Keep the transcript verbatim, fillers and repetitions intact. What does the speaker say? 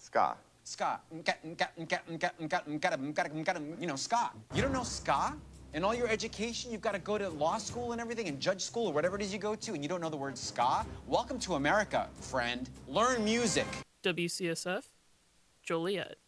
Ska. Ska. You know, ska. You don't know ska? In all your education, you've got to go to law school and everything, and judge school, or whatever it is you go to, and you don't know the word ska? Welcome to America, friend. Learn music. W C S F, Joliet.